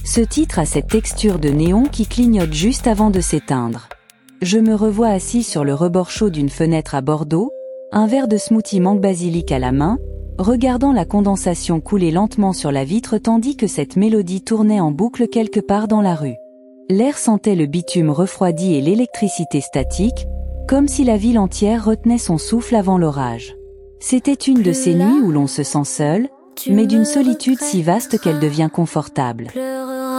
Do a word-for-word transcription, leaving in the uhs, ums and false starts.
Ce titre a cette texture de néon qui clignote juste avant de s'éteindre. Je me revois assis sur le rebord chaud d'une fenêtre à Bordeaux, un verre de smoothie mangue basilic à la main, regardant la condensation couler lentement sur la vitre tandis que cette mélodie tournait en boucle quelque part dans la rue. L'air sentait le bitume refroidi et l'électricité statique, comme si la ville entière retenait son souffle avant l'orage. C'était une de ces nuits où l'on se sent seul, mais d'une solitude si vaste qu'elle devient confortable.